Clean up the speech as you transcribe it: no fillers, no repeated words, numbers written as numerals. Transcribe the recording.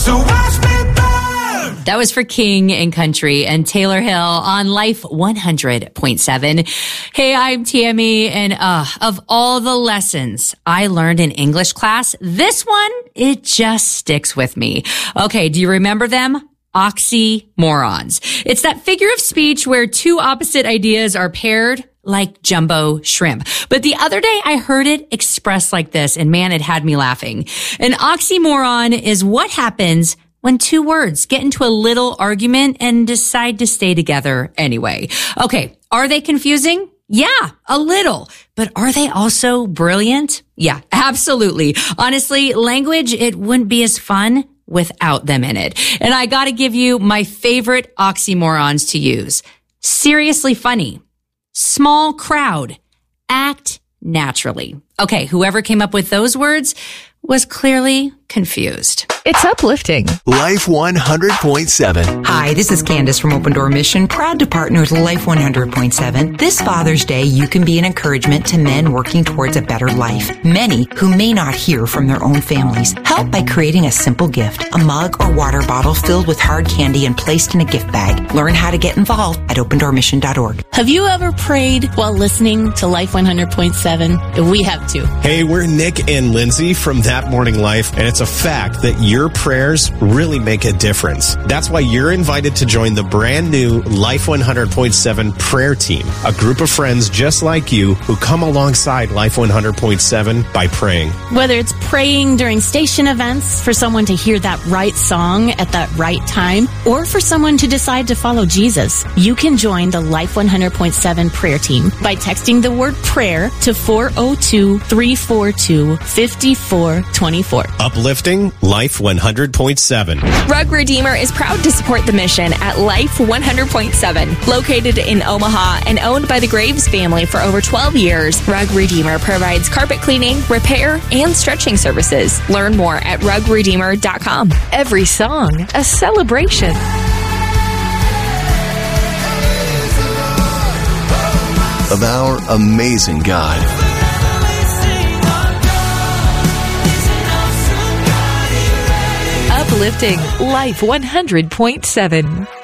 So watch me burn. That was for King and Country and Taylor Hill on Life 100.7. Hey, I'm Tammy, and of all the lessons I learned in English class, this one, it just sticks with me. Okay, do you remember them? Oxymorons. It's that figure of speech where two opposite ideas are paired like jumbo shrimp. But the other day I heard it expressed like this, and man, it had me laughing. An oxymoron is what happens when two words get into a little argument and decide to stay together anyway. Okay, are they confusing? Yeah, a little. But are they also brilliant? Yeah, absolutely. Honestly, language, it wouldn't be as fun without them in it. And I gotta give you my favorite oxymorons to use. Seriously funny. Small crowd. Act naturally. Okay, whoever came up with those words was clearly confused. It's uplifting. Life 100.7. Hi, this is Candace from Open Door Mission, proud to partner with Life 100.7. This Father's Day, you can be an encouragement to men working towards a better life. Many who may not hear from their own families. Help by creating a simple gift, a mug or water bottle filled with hard candy and placed in a gift bag. Learn how to get involved at opendoormission.org. Have you ever prayed while listening to Life 100.7? We have too. Hey, we're Nick and Lindsay from That Morning Life, and it's a fact that your prayers really make a difference. That's why you're invited to join the brand new Life 100.7 prayer team, a group of friends just like you who come alongside Life 100.7 by praying. Whether it's praying during station events for someone to hear that right song at that right time, or for someone to decide to follow Jesus, you can join the Life 100.7 prayer team by texting the word prayer to 402-342-5424. Uplifting Life 100.7. Rug Redeemer is proud to support the mission at Life 100.7. Located in Omaha and owned by the Graves family for over 12 years, Rug Redeemer provides carpet cleaning, repair, and stretching services. Learn more at rugredeemer.com. Every song, a celebration. Of our amazing God. Uplifting Life 100.7.